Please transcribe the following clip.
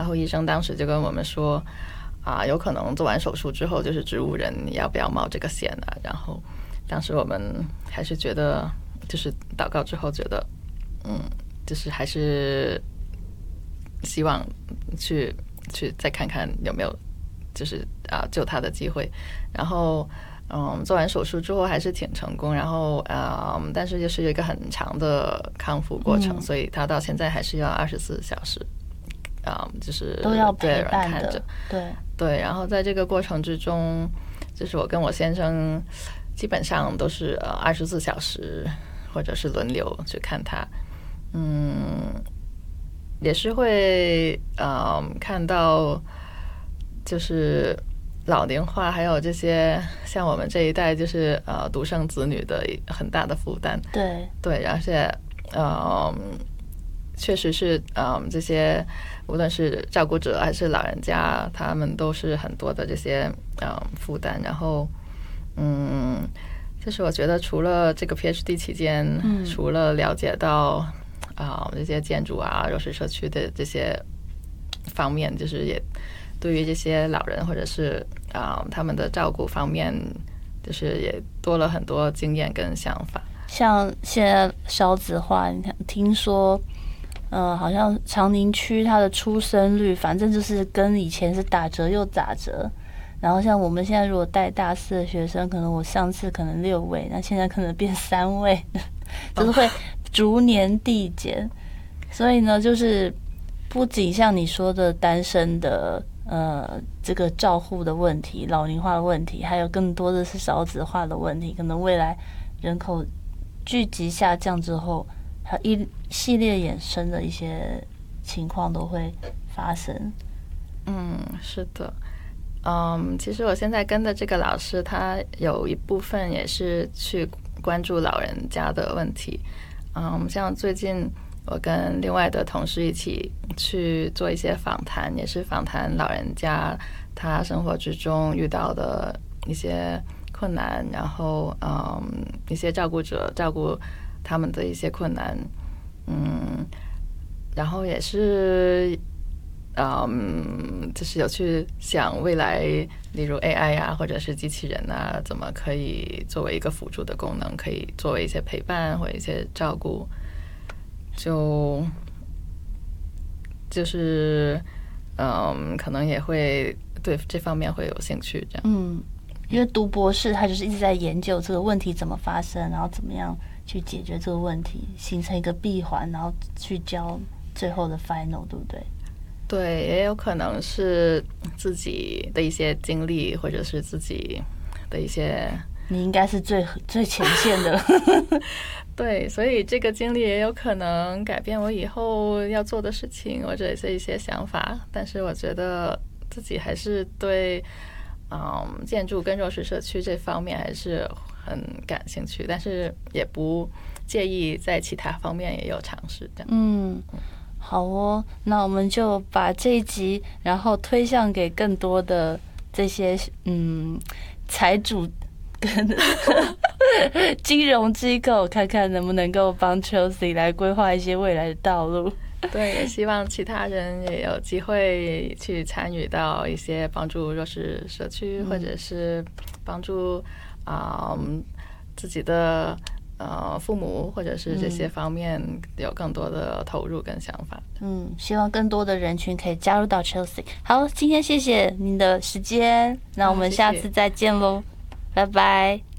后医生当时就跟我们说有可能做完手术之后就是植物人，你要不要冒这个险啊？然后当时我们还是觉得，就是祷告之后觉得，就是还是希望去再看看有没有就是救他的机会。然后做完手术之后还是挺成功，然后但是就是一个很长的康复过程，所以他到现在还是要24小时就是都要陪伴看着， 对。 然后在这个过程之中，就是我跟我先生基本上都是24小时或者是轮流去看他，也是会看到就是老龄化，还有这些像我们这一代就是独生子女的很大的负担，对，而且确实是这些无论是照顾者还是老人家，他们都是很多的这些负担。然后就是我觉得除了这个 PhD 期间，除了了解到这些建筑弱势社区的这些方面，就是也对于这些老人或者是他们的照顾方面，就是也多了很多经验跟想法。 像现在少子化，你看听说好像长宁区它的出生率反正就是跟以前是打折又打折，然后像我们现在如果带大4的学生，可能我上次可能6位，那现在可能变3位，就是会逐年递减。所以呢，就是不仅像你说的单身的这个照护的问题、老龄化的问题，还有更多的是少子化的问题。可能未来人口聚集下降之后，还有一系列衍生的一些情况都会发生。 是的。其实我现在跟的这个老师，他有一部分也是去关注老人家的问题。像最近我跟另外的同事一起去做一些访谈，也是访谈老人家他生活之中遇到的一些困难，然后一些照顾者照顾他们的一些困难，然后也是就是有去想未来，例如 AI 或者是机器人怎么可以作为一个辅助的功能，可以作为一些陪伴或一些照顾，就是可能也会对这方面会有兴趣这样。 因为读博士他就是一直在研究这个问题怎么发生，然后怎么样去解决这个问题，形成一个闭环，然后去教最后的 final， 对不对？ 对，也有可能是自己的一些经历，或者是自己的一些， 你应该是最前线的了。 对，所以这个经历也有可能改变我以后要做的事情，或者是一些想法。但是我觉得自己还是对建筑跟弱势社区这方面还是很感兴趣，但是也不介意在其他方面也有尝试这样。 好哦，那我们就把这一集然后推向给更多的这些财主跟金融机构，看看能不能够帮 Chelsea 来规划一些未来的道路。 对，也希望其他人也有机会去参与到一些帮助弱势社区，或者是帮助自己的父母，或者是这些方面有更多的投入跟想法。 希望更多的人群可以加入到 Chelsea。好，今天谢谢您的时间，那我们下次再见喽，拜拜。